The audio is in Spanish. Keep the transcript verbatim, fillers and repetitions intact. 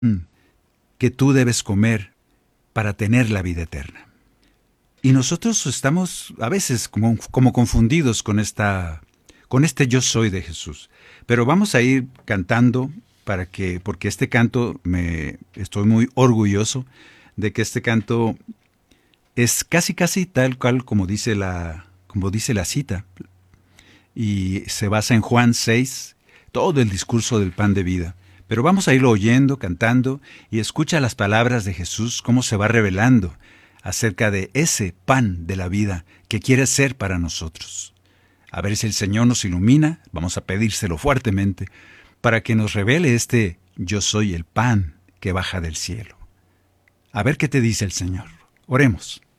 que tú debes comer para tener la vida eterna. Y nosotros estamos a veces como, como confundidos con, esta, con este yo soy de Jesús. Pero vamos a ir cantando, para que, porque este canto, me estoy muy orgulloso de que este canto es casi casi tal cual como dice la, como dice la cita. Y se basa en Juan seis, todo el discurso del pan de vida. Pero vamos a irlo oyendo, cantando, y escucha las palabras de Jesús, cómo se va revelando acerca de ese pan de la vida que quiere ser para nosotros. A ver si el Señor nos ilumina, vamos a pedírselo fuertemente, para que nos revele este yo soy el pan que baja del cielo. A ver qué te dice el Señor. Oremos.